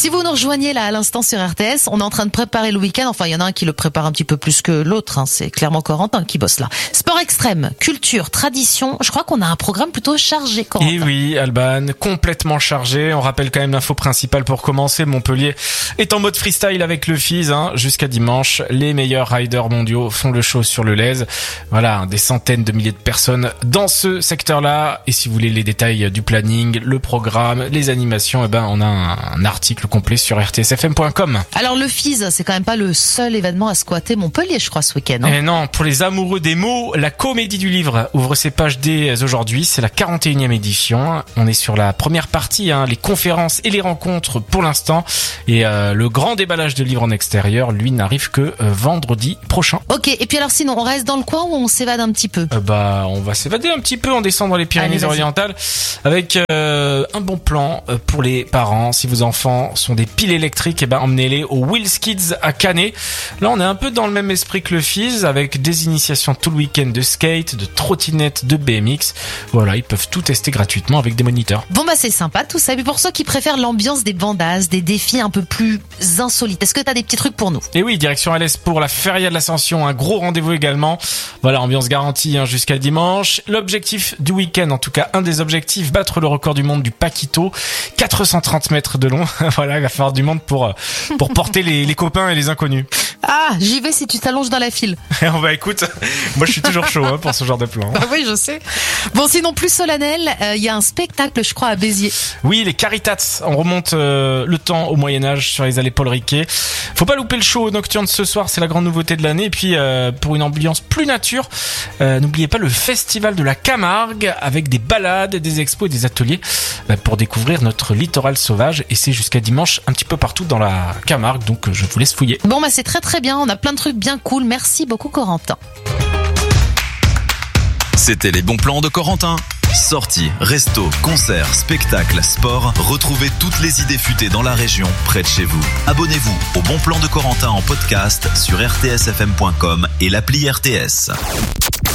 Si vous nous rejoignez là à l'instant sur RTS, on est en train de préparer le week-end. Enfin, il y en a un qui le prépare un petit peu plus que l'autre. C'est clairement Corentin qui bosse là. Sport extrême, culture, tradition. Je crois qu'on a un programme plutôt chargé, Corentin. Et oui, Alban, complètement chargé. On rappelle quand même l'info principale pour commencer. Montpellier est en mode freestyle avec le FIS. Jusqu'à dimanche, les meilleurs riders mondiaux font le show sur le Lez. Voilà, des centaines de milliers de personnes dans ce secteur-là. Et si vous voulez les détails du planning, le programme, les animations, on a un article complet sur rtsfm.com. Alors le FIS, c'est quand même pas le seul événement à squatter Montpellier, je crois, ce week-end. Et non, pour les amoureux des mots, la Comédie du Livre ouvre ses pages dès aujourd'hui. C'est la 41e édition. On est sur la première partie, les conférences et les rencontres pour l'instant. Et le grand déballage de livres en extérieur, lui, n'arrive que vendredi prochain. Ok, et puis alors sinon, on reste dans le coin ou on s'évade un petit peu? On va s'évader un petit peu, on descend dans les Pyrénées-Orientales avec un bon plan pour les parents. Si vos enfants sont des piles électriques, emmenez-les au Wheels Kids à Canet. Là, on est un peu dans le même esprit que le FIS, avec des initiations tout le week-end de skate, de trottinette, de BMX. Voilà, ils peuvent tout tester gratuitement avec des moniteurs. Bon c'est sympa tout ça. Et puis pour ceux qui préfèrent l'ambiance des bandas, des défis un peu plus insolites, est-ce que t'as des petits trucs pour nous? Et oui, direction Alès pour la Feria de l'Ascension, un gros rendez-vous également. Voilà, ambiance garantie jusqu'à dimanche. L'objectif du week-end, en tout cas un des objectifs, battre le record du monde du Paquito, 430 mètres de long. Voilà, il va falloir du monde pour porter les copains et les inconnus. Ah, j'y vais si tu t'allonges dans la file. Écoute, moi je suis toujours chaud pour ce genre de plan. Oui, je sais. Bon, sinon plus solennel, il y a un spectacle, je crois, à Béziers. Oui, les Caritats. On remonte le temps au Moyen-Âge sur les allées Paul Riquet. Faut pas louper le show nocturne ce soir, c'est la grande nouveauté de l'année. Et puis pour une ambiance plus nature, n'oubliez pas le festival de la Camargue avec des balades, des expos et des ateliers pour découvrir notre littoral sauvage. Et c'est jusqu'à dimanche un petit peu partout dans la Camargue, donc je vous laisse fouiller. Bon, c'est très bien, on a plein de trucs bien cool. Merci beaucoup Corentin. C'était les bons plans de Corentin. Sorties, restos, concerts, spectacles, sport, retrouvez toutes les idées futées dans la région, près de chez vous. Abonnez-vous au Bon Plan de Corentin en podcast sur rtsfm.com et l'appli RTS.